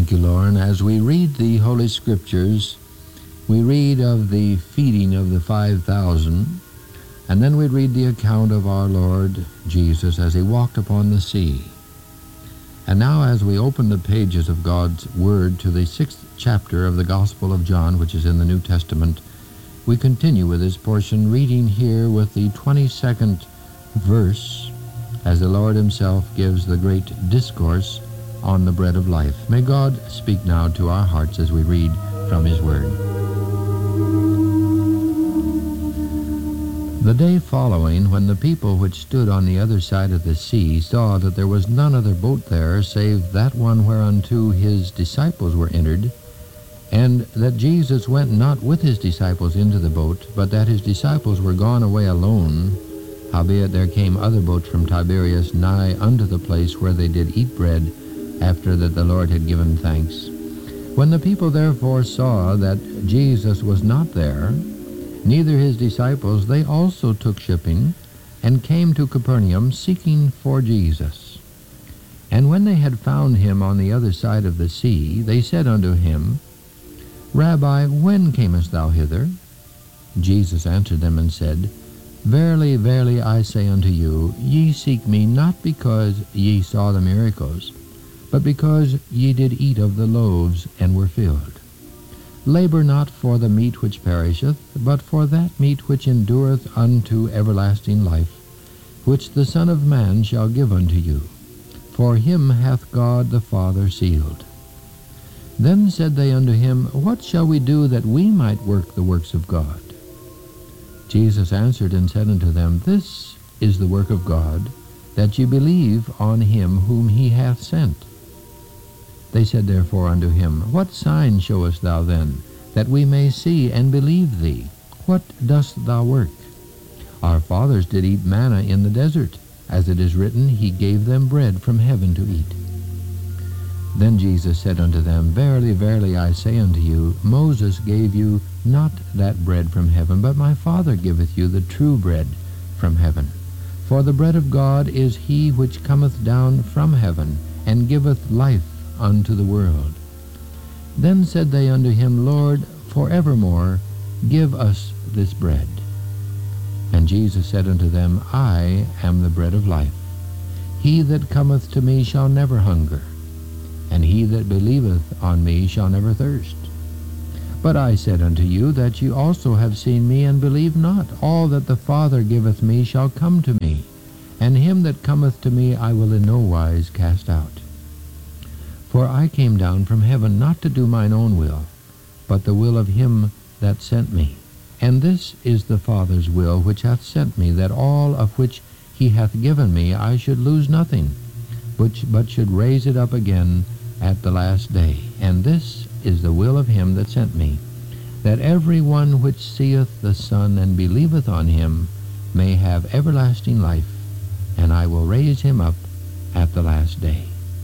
Thank you, Lauren. As we read the Holy Scriptures, we read of the feeding of the 5,000, and then we read the account of our Lord Jesus as he walked upon the sea. And now as we open the pages of God's Word to the 6th chapter of the Gospel of John, which is in the New Testament, we continue with this portion, reading here with the 22nd verse, as the Lord himself gives the great discourse on the bread of life. May God speak now to our hearts as we read from his word. The day following, when the people which stood on the other side of the sea saw that there was none other boat there save that one whereunto his disciples were entered, and that Jesus went not with his disciples into the boat, but that his disciples were gone away alone, howbeit there came other boats from Tiberias nigh unto the place where they did eat bread, after that the Lord had given thanks. When the people therefore saw that Jesus was not there, neither his disciples, they also took shipping, and came to Capernaum, seeking for Jesus. And when they had found him on the other side of the sea, they said unto him, Rabbi, when camest thou hither? Jesus answered them and said, Verily, verily, I say unto you, ye seek me not because ye saw the miracles, but because ye did eat of the loaves and were filled. Labor not for the meat which perisheth, but for that meat which endureth unto everlasting life, which the Son of Man shall give unto you. For him hath God the Father sealed. Then said they unto him, What shall we do that we might work the works of God? Jesus answered and said unto them, This is the work of God, that ye believe on him whom he hath sent. They said therefore unto him, What sign showest thou then, that we may see and believe thee? What dost thou work? Our fathers did eat manna in the desert, as it is written, He gave them bread from heaven to eat. Then Jesus said unto them, Verily, verily, I say unto you, Moses gave you not that bread from heaven, but my Father giveth you the true bread from heaven. For the bread of God is he which cometh down from heaven, and giveth life unto the world. Then said they unto him, Lord, forevermore give us this bread. And Jesus said unto them, I am the bread of life. He that cometh to me shall never hunger, and he that believeth on me shall never thirst. But I said unto you that ye also have seen me, and believe not. All that the Father giveth me shall come to me, and him that cometh to me I will in no wise cast out. For I came down from heaven not to do mine own will, but the will of him that sent me. And this is the Father's will which hath sent me, that all of which he hath given me I should lose nothing, but should raise it up again at the last day. And this is the will of him that sent me, that every one which seeth the Son and believeth on him may have everlasting life, and I will raise him up at the last day.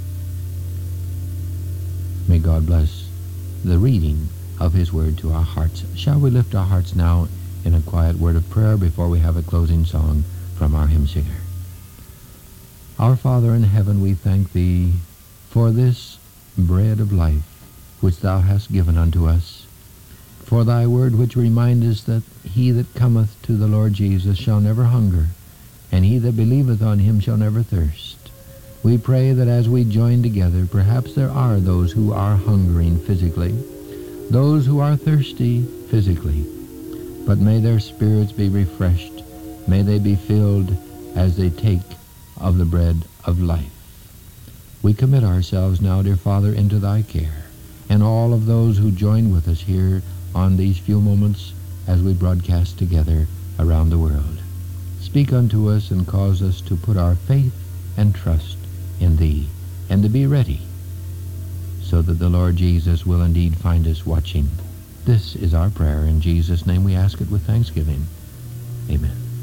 May God bless the reading of his word to our hearts. Shall we lift our hearts now in a quiet word of prayer before we have a closing song from our hymn singer? Our Father in heaven, we thank thee for this bread of life which thou hast given unto us, for thy word which remindeth that he that cometh to the Lord Jesus shall never hunger, and he that believeth on him shall never thirst. We pray that as we join together, perhaps there are those who are hungering physically, those who are thirsty physically, but may their spirits be refreshed, may they be filled as they take of the bread of life. We commit ourselves now, dear Father, into thy care, and all of those who join with us here on these few moments as we broadcast together around the world. Speak unto us and cause us to put our faith and trust in thee, and to be ready, so that the Lord Jesus will indeed find us watching. This is our prayer. In Jesus' name we ask it with thanksgiving. Amen.